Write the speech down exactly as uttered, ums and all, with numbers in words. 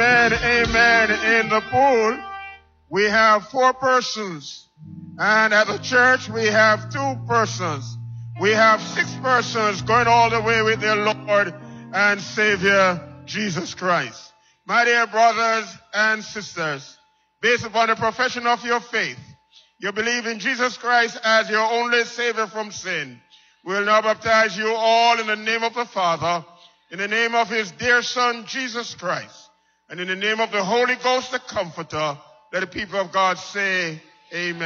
Amen, amen. In the pool, we have four persons. And at the church, we have two persons. We have six persons going all the way with their Lord and Savior, Jesus Christ. My dear brothers and sisters, based upon the profession of your faith, you believe in Jesus Christ as your only Savior from sin. We will now baptize you all in the name of the Father, in the name of his dear Son, Jesus Christ, and in the name of the Holy Ghost, the Comforter. Let the people of God say, Amen.